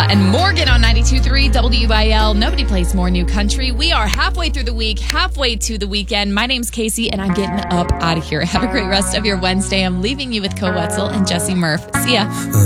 and Morgan on 92.3 WIL. Nobody plays more new country. We are halfway through the week, halfway to the weekend. My name's Casey, and I'm getting up out of here. Have a great rest of your Wednesday. I'm leaving you with Co Wetzel and Jesse Murph. See ya.